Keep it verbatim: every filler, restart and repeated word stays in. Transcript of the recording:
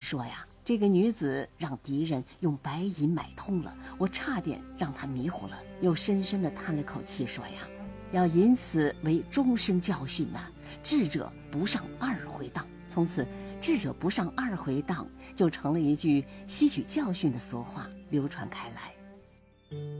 说呀，这个女子让敌人用白银买通了，我差点让她迷糊了。又深深地叹了口气说呀，要引此为终身教训呐、啊，智者不上二回当。从此智者不上二回当就成了一句吸取教训的俗话，流传开来。